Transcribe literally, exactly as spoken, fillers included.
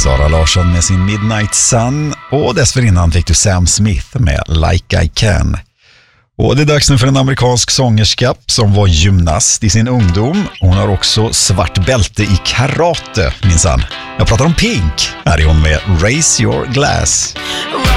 Zara Larsson med sin Midnight Sun och dessförinnan fick du Sam Smith med Like I Can. Och det är dags nu för en amerikansk sångerska som var gymnast i sin ungdom. Hon har också svart bälte i karate, minsann. Jag pratar om Pink. Här är hon med Raise Your Glass.